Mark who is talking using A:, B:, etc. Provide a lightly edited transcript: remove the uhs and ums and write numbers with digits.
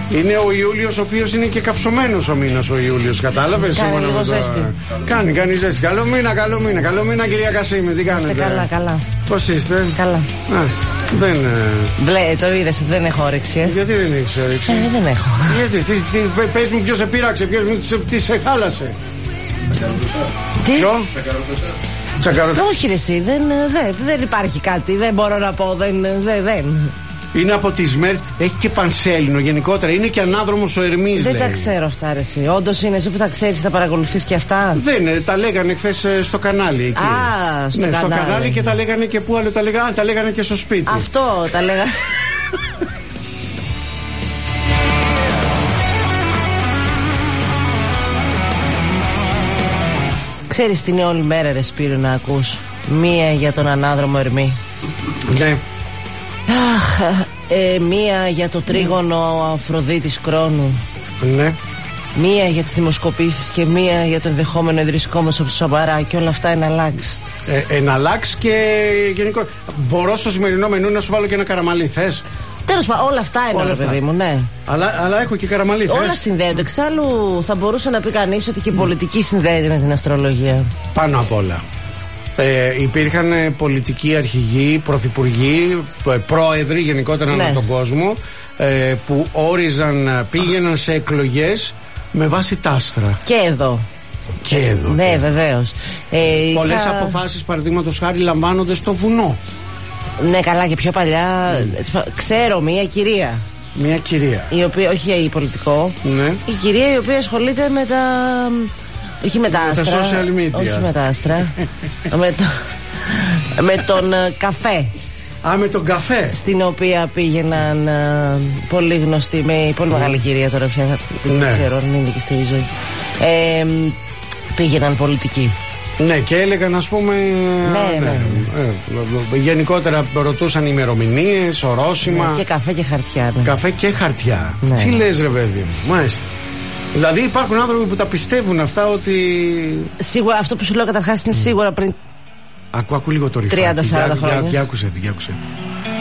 A: Είναι ο Ιούλιος, ο οποίος είναι και καψωμένος ο μήνας ο Ιούλιος, κατάλαβες?
B: Κάνει λίγο ζέστη.
A: Κάνει ζέστη. Καλό μήνα, κυρία Κασίμη, τι κάνετε?
B: Είστε καλά.
A: Πώς είστε?
B: Καλά.
A: Δεν.
B: Το είδες, δεν έχω όρεξη.
A: Γιατί δεν έχεις όρεξη?
B: Δεν έχω.
A: Γιατί, πες μου ποιος σε πείραξε, τι σε χάλασε?
B: Τι?
A: Ποιο?
B: Όχι ρε εσύ, δεν υπάρχει κάτι, δεν μπορώ να πω, δεν.
A: Είναι από τις μέρες, έχει και πανσέλινο γενικότερα, είναι και ανάδρομος ο Ερμής.
B: Δεν τα ξέρω αυτά ρε εσύ, όντως είναι εσύ που τα ξέρεις, θα παρακολουθείς και αυτά?
A: Δεν, τα λέγανε χθες στο κανάλι εκεί. Στο κανάλι και τα λέγανε και πού άλλο τα λέγανε, τα λέγανε και στο σπίτι.
B: Αυτό τα λέγανε. Ξέρεις τι είναι όλη μέρα ρε Σπύρο να ακούς? Μία για τον ανάδρομο Ερμή.
A: Ναι.
B: Μία για το τρίγωνο Αφροδίτης Κρόνου.
A: Ναι.
B: Μία για τις δημοσκοπήσεις και μία για το ενδεχόμενο ιδρυσκό μας από το Σαμπαρά. Και όλα αυτά είναι αλλάξ.
A: Αλλάξ και γενικό. Μπορώ στο σημερινό μενού να σου βάλω και ένα καραμαλί, θες?
B: Τέλος πάντων, όλα αυτά είναι ρε παιδί μου, ναι.
A: Αλλά έχω και καραμαλί, θες?
B: Όλα συνδέονται. Εξάλλου θα μπορούσε να πει κανείς ότι και η πολιτική συνδέεται με την αστρολογία.
A: Πάνω απ' όλα. Υπήρχαν πολιτικοί αρχηγοί, πρωθυπουργοί, πρόεδροι γενικότερα ανά τον κόσμο, που όριζαν, πήγαιναν σε εκλογές με βάση τα άστρα.
B: Και εδώ. Ναι, βεβαίως.
A: Πολλές αποφάσεις, παραδείγματος χάρη, λαμβάνονται στο βουνό.
B: Ναι, καλά, και πιο παλιά. Ξέρω μία κυρία.
A: Μια κυρία.
B: Η οποία, όχι η πολιτικό.
A: Ναι.
B: Η κυρία η οποία ασχολείται με τα. Όχι με τα άστρα.
A: Τα social media.
B: Όχι με τα άστρα. με τον καφέ.
A: Με τον καφέ.
B: Στην οποία πήγαιναν πολύ γνωστοί, με πολύ μεγάλη κυρία τώρα πια. Δεν ξέρω αν είναι και στη ζωή. Πήγαιναν πολιτικοί. Ναι,
A: και έλεγαν, ας πούμε. Γενικότερα ρωτούσαν ημερομηνίες, ορόσημα.
B: Και καφέ και χαρτιά.
A: Καφέ και χαρτιά. Τι λες ρε παιδί μου, μάλιστα. Δηλαδή υπάρχουν άνθρωποι που τα πιστεύουν αυτά ότι.
B: Σίγουρα αυτό που σου λέω καταρχάς είναι σίγουρα πριν.
A: Ακού λίγο το ρηφάκι.
B: 30-40 χρόνια.
A: Για άκουσε.